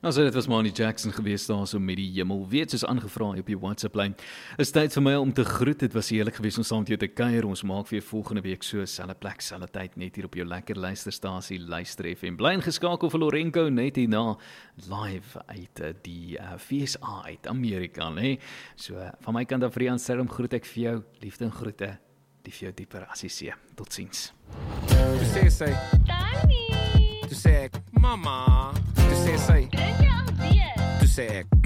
Also dit was Manny Jackson geweest daar so met die hemel. Weet soos aangevra op die WhatsApp lyn. Is tyd vir my om te groet. Dit was heerlik geweest om saam met jou te kuier. Ons maak weer volgende week so selfe plek, selfe tyd net hier op jou lekker luisterstasie Luister FM. Bly ingeskakel vir Lorenco net hierna live uit die FSA uit Amerika, né? So van my kant af vir Jan groet ek vir jou. Liefde en groete. Die vir jou dieper as die see. Totsiens. Tu sei. Danny! Tu sei, mama. Tu sei. Grande dia! Tu sei.